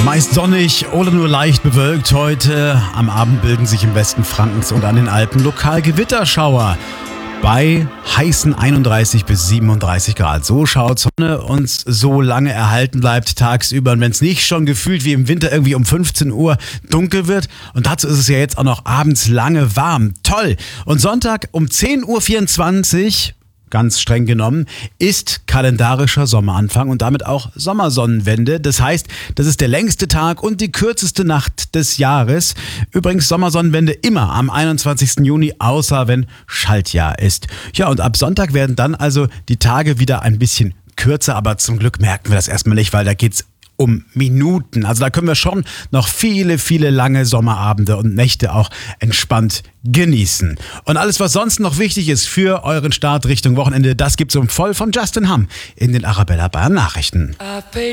Meist sonnig oder nur leicht bewölkt heute. Am Abend bilden sich im Westen Frankens und an den Alpen lokal Gewitterschauer. Bei heißen 31 bis 37 Grad. So schaut Sonne uns so lange erhalten bleibt tagsüber. Und wenn es nicht schon gefühlt wie im Winter irgendwie um 15 Uhr dunkel wird. Und dazu ist es ja jetzt auch noch abends lange warm. Toll! Und Sonntag um 10.24 Uhr, ganz streng genommen, ist kalendarischer Sommeranfang und damit auch Sommersonnenwende. Das heißt, das ist der längste Tag und die kürzeste Nacht des Jahres. Übrigens Sommersonnenwende immer am 21. Juni, außer wenn Schaltjahr ist. Ja, und ab Sonntag werden dann also die Tage wieder ein bisschen kürzer, aber zum Glück merken wir das erstmal nicht, weil da geht's um Minuten. Also da können wir schon noch viele, viele lange Sommerabende und Nächte auch entspannt genießen. Und alles, was sonst noch wichtig ist für euren Start Richtung Wochenende, das gibt's um voll von Justin Hamm in den Arabella Bayern Nachrichten.